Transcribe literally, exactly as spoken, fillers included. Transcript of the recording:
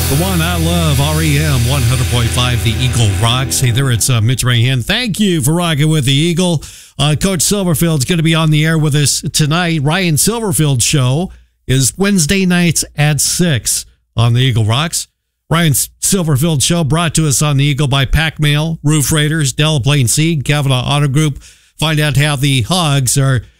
The one I love, R E M one hundred point five, The Eagle rocks. Hey there, it's uh, Mitch Rahan. Thank you for rocking with The Eagle. Uh, Coach Silverfield's going to be on the air with us tonight. Ryan Silverfield's show is Wednesday nights at six on The Eagle Rocks. Ryan Silverfield's show brought to us on The Eagle by Pack Mail, Roof Raiders, Delaplane Seed, Kavanaugh Auto Group. Find out how the Hogs are